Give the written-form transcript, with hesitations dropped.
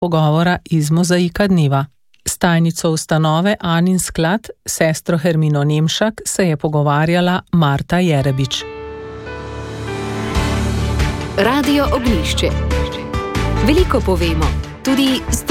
pogovora iz Mozaika dneva. S tajnico ustanove Anin sklad, sestro Hermino Nemšak, se je pogovarjala Marta Jerebič. Radio Ognjišče. Veliko povemo, tudi